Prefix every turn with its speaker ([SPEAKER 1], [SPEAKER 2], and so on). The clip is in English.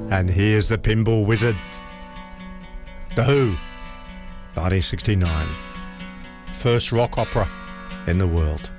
[SPEAKER 1] And here's the Pinball Wizard. The Who, 1969. First rock opera in the world.